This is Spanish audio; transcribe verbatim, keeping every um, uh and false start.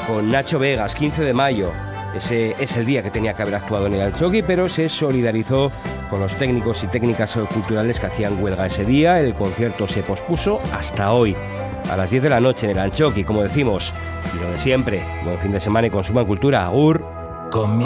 con Nacho Vegas, quince de mayo. Ese es el día que tenía que haber actuado en el Antxoki, pero se solidarizó con los técnicos y técnicas culturales que hacían huelga ese día. El concierto se pospuso hasta hoy, a las diez de la noche en el Antxoki, como decimos. Y lo de siempre, buen fin de semana y consuman cultura. Agur. Con mi